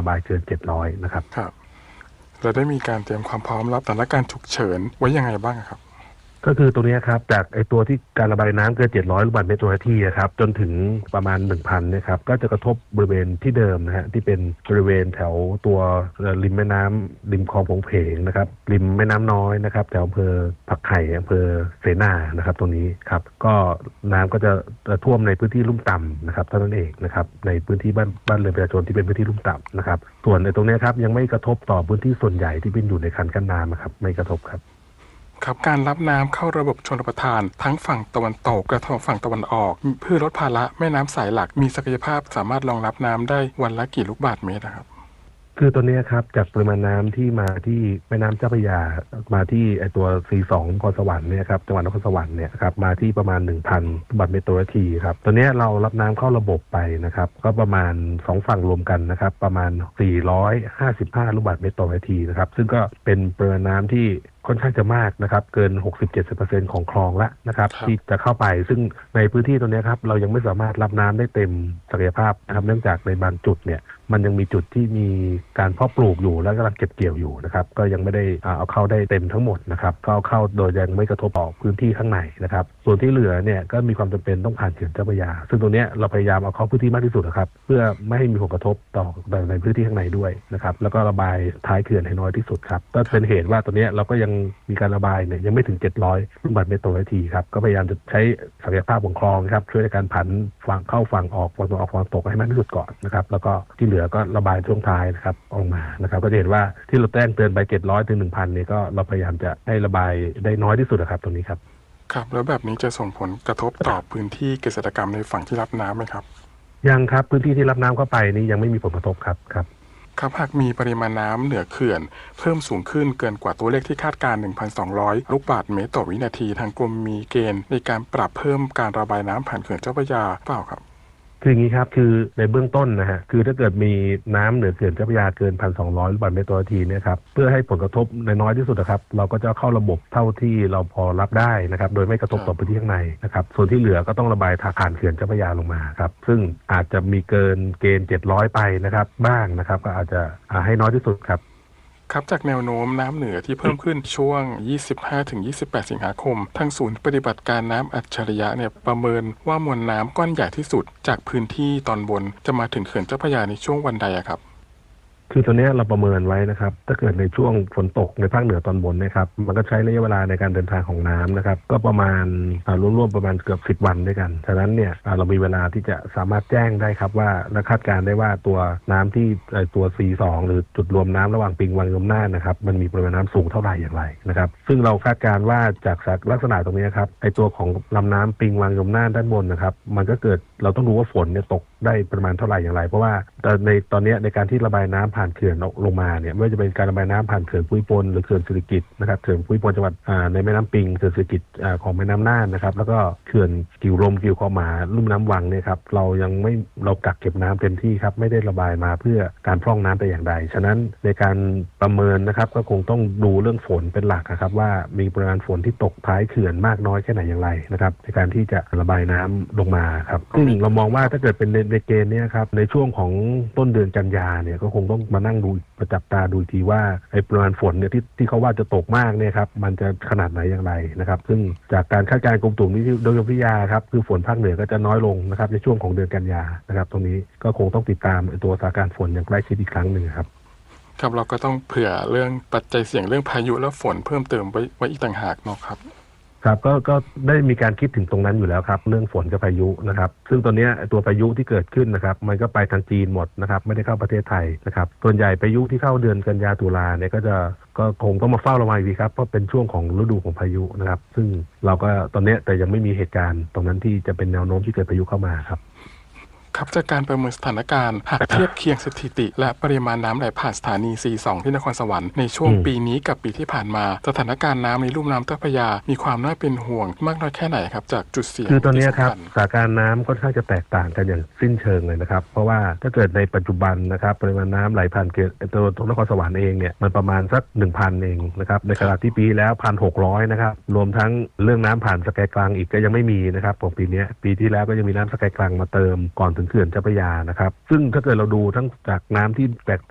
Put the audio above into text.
ระบายเกิน700นะครับครับเราได้มีการเตรียมความพร้อมรับสถานการณ์ฉุกเฉินไว้ยังไงบ้างครับก็คือตรงนี้ครับจากไอตัวที่การระบายน้ำเกิน700ลูกบาศก์เมตรต่อนาทีครับจนถึงประมาณ 1,000เนี่ยครับก็จะกระทบบริเวณที่เดิมนะฮะที่เป็นบริเวณแถวตัวริมแม่น้ำริมคลองโผงเพงนะครับริมแม่น้ำน้อยนะครับแถวอำเภอผักไห่อำเภอเสนานะครับตรงนี้ครับก็น้ำก็จะท่วมในพื้นที่ลุ่มต่ำนะครับเท่านั้นเองนะครับในพื้นที่บ้านเรือนประชาชนที่เป็นพื้นที่ลุ่มต่ำนะครับส่วนในตรงนี้ครับยังไม่กระทบต่อพื้นที่ส่วนใหญ่ที่เป็นอยู่ในคันกั้นน้ำครับไม่กระทบครับครับการรับน้ำเข้าระบบชลประทานทั้งฝั่งตะวันตกและฝั่งตะวันออกเพื่อลดภาระแม่น้ำสายหลักมีศักยภาพสามารถรองรับน้ำได้วันละกี่ลูกบาศก์เมตรครับคือตัวนี้ครับจากปริมาณน้ำที่มาที่แม่น้ำเจ้าพระยามาที่ไอตัว C2 นครสวรรค์เนี่ยครับจังหวัดนครสวรรค์เนี่ยครับมาที่ประมาณ 1,000 ลูกบาศก์เมตรต่อนาทีครับตัวนี้เรารับน้ำเข้าระบบไปนะครับก็ประมาณ2ฝั่งรวมกันนะครับประมาณ455ลูกบาศก์เมตรต่อนาทีนะครับซึ่งก็เป็นปริมาณน้ำที่ค่อนข้างจะมากนะครับเกิน 60-70% ของคลองละนะครับที่จะเข้าไปซึ่งในพื้นที่ตรงนี้ครับเรายังไม่สามารถรับน้ำได้เต็มศักยภาพนะครับเนื่องจากในบางจุดเนี่ยมันยังมีจุดที่มีการเพาะปลูกอยู่และกำลังเก็บเกี่ยวอยู่นะครับก็ยังไม่ได้เอาเข้าได้เต็มทั้งหมดนะครับก็เอาเข้าโดยยังไม่กระทบต่อพื้นที่ข้างในนะครับส่วนที่เหลือเนี่ยก็มีความจำเป็นต้องผ่านเขื่อนเจ้าพระยาซึ่งตรงนี้เราพยายามเอาเข้าพื้นที่มากที่สุดนะครับเพื่อไม่ให้มีผลกระทบต่อในพื้นที่ข้างในด้วยนะครับแล้วก็ระบายท้ายเขื่อนให้น้อยที่สุดครับก็เป็นเหตุว่าตอนนี้เราก็ยังมีการระบายเนี่ยยังไม่ถึง700ลูกบาศก์เมตรต่อนาทีครับก็พยายามจะใช้ศักยภาพของคลองครับช่วยในการผันฝั่งเข้าฝั่งออกฝั่งตกออกฝั่งตกให้มากที่สุดก่อนนะครับแล้วก็ที่เหลือก็ระบายช่วงท้ายนะครับออกมานะครับก็จะเห็นว่าที่เราแจ้งเตือนไป700ถึง 1,000เนี่ยก็เราพยายามจะให้ระบายได้น้อยที่สุดนะครับตรงนี้ครับครับแล้วแบบนี้จะส่งผลกระทบต่อพื้นที่เกษตรกรรมในฝั่งที่รับน้ำไหมครับยังครับพื้นที่ที่รับน้ำเข้าไปนี้ยังไม่มีผลกระทบครับครับหากมีปริมาณน้ำเหนือเขื่อนเพิ่มสูงขึ้นเกินกว่าตัวเลขที่คาดการณ์ 1,200 ลูกบาศก์เมตรต่อวินาทีทางกรมมีเกณฑ์ในการปรับเพิ่มการระบายน้ำผ่านเขื่อนเจ้าพระยาเปล่าครับคืออย่างนี้ครับคือในเบื้องต้นนะฮะคือถ้าเกิดมีน้ำเหนือเขื่อนเจ้าพระยาเกิน 1,200 ลูกบาศก์เมตรต่อนาทีเนี่ยครับเพื่อให้ผลกระทบน้อยที่สุดนะครับเราก็จะเข้าระบบเท่าที่เราพอรับได้นะครับโดยไม่กระทบต่อพื้นที่ข้างในนะครับส่วนที่เหลือก็ต้องระบายผ่านเขื่อนเจ้าพระยาลงมาครับซึ่งอาจจะมีเกินเกณฑ์700ไปนะครับบ้างนะครับก็อาจจะให้น้อยที่สุดครับครับจากแนวโน้มน้ำเหนือที่เพิ่มขึ้นช่วง 25-28 สิงหาคมทางศูนย์ปฏิบัติการน้ำอัจฉริยะเนี่ยประเมินว่ามวลน้ำก้อนใหญ่ที่สุดจากพื้นที่ตอนบนจะมาถึงเขื่อนเจ้าพระยาในช่วงวันใดครับคือตอนนี้เราประเมินไว้นะครับถ้าเกิดในช่วงฝนตกในภาคเหนือตอนบนนะครับมันก็ใช้ระยะเวลาในการเดินทางของน้ำนะครับก็ประมาณร่วมๆประมาณเกือบ10 วันด้วยกันฉะนั้นเนี่ยเรามีเวลาที่จะสามารถแจ้งได้ครับว่าและคาดการณ์ได้ว่าตัวน้ำที่ตัว C2 หรือจุดรวมน้ำระหว่างปิงวังยมน่านนะครับมันมีปริมาณน้ำสูงเท่าไหร่อย่างไรนะครับซึ่งเราคาดการณ์ว่าจากลักษณะตรงนี้ครับไอตัวของลำน้ำปิงวังยมน่านด้านบนนะครับมันก็เกิดเราต้องรู้ว่าฝนเนี่ยตกได้ประมาณเท่าไหร่อย่างไรเพราะว่าในตอนนี้ในการที่ระบายน้ำผ่านเขื่อนลงมาเนี่ยไม่ว่าจะเป็นการระบายน้ำผ่านเขื่อนภูมิพลหรือเขื่อนสิริกิติ์นะครับเขื่อนภูมิพลจังหวัดในแม่น้ำปิงเขื่อนสิริกิติ์ของแม่น้ำน่านนะครับแล้วก็เขื่อนกิ่วลมกิ่วคอหมาลุ่มน้ำวังเนี่ยครับเรายังไม่เรากักเก็บน้ำเต็มที่ครับไม่ได้ระบายมาเพื่อการพร่องน้ำแต่อย่างใดฉะนั้นในการประเมินนะครับก็คงต้องดูเรื่องฝนเป็นหลักครับว่ามีปริมาณฝนที่ตกท้ายเขื่อนมากน้อยแค่ไหนอย่างไรนะครับในการที่จะระบายน้ำลงมาครับซึ่งเรามองว่าถ้าเกิดเป็นในเกณฑ์นี้ครับในช่วงของต้นเดือนกันยาเนี่ยก็คงต้องมานั่งดูประจับตาดูทีว่าไอ้ปริมาณฝนเนี่ยที่เขาว่าจะตกมากเนี่ยครับมันจะขนาดไหนอย่างไรนะครับซึ่งจากการคาดการณ์กรมอุตุนิยมวิทยาครับคือฝนภาคเหนือก็จะน้อยลงนะครับในช่วงของเดือนกันยานะครับตรงนี้ก็คงต้องติดตามตัวสถานการณ์ฝนอย่างใกล้ชิดอีกครั้งหนึ่งครับครับเราก็ต้องเผื่อเรื่องปัจจัยเสี่ยงเรื่องพายุและฝนเพิ่มเติมไว้อีกต่างหากเนาะครับครับก็ได้มีการคิดถึงตรงนั้นอยู่แล้วครับเรื่องฝนกับพายุนะครับซึ่งตอนนี้ตัวพายุที่เกิดขึ้นนะครับมันก็ไปทางจีนหมดนะครับไม่ได้เข้าประเทศไทยนะครับส่วนใหญ่พายุที่เข้าเดือนกันยาตุลาเนี่ยก็คงต้องมาเฝ้าระวังดีครับเพราะเป็นช่วงของฤดูของพายุนะครับซึ่งเราก็ตอนนี้แต่ยังไม่มีเหตุการณ์ตรงนั้นที่จะเป็นแนวโน้มที่เกิดพายุเข้ามาครับครับจากการประเมินสถานการณ์หากเทียบเคียงสถิติและปริมาณน้ำไหลผ่านสถานี C2 ที่นครสวรรค์ในช่วงปีนี้กับปีที่ผ่านมาสถานการณ์น้ำในลุ่มน้ำเจ้าพระยามีความน่าเป็นห่วงมากน้อยแค่ไหนครับจากจุดเสี่ยงคือตอนนี้ครับสถานการณ์น้ำค่อนข้างจะแตกต่างกันอย่างสิ้นเชิงเลยนะครับเพราะว่าถ้าเกิดในปัจจุบันนะครับปริมาณน้ำไหลผ่านเขื่อนตัวนครสวรรค์เองเนี่ยมันประมาณสัก 1,000 เองนะครับในขณะที่ปีแล้ว 1,600 นะครับรวมทั้งเรื่องน้ำผ่านสแกกลางอีกก็ยังไม่มีนะครับของปีนี้ปีที่แล้วก็ยังมีน้ำสแกกลางมาเติมก่อนถึงเขื่อนเจ้าพระยานะครับซึ่งถ้าเกิดเราดูทั้งจากน้ำที่แตก